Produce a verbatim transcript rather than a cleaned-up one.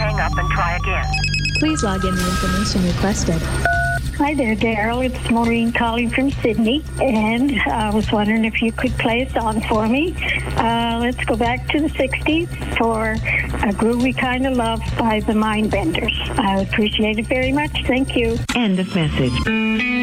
hang up and try again. Please log in the information requested. Hi there, Daryl. It's Maureen calling from Sydney, and I was wondering if you could play a song for me. Uh, let's go back to the sixties for A Groovy Kind of Love by the Mindbenders. I appreciate it very much. Thank you. End of message.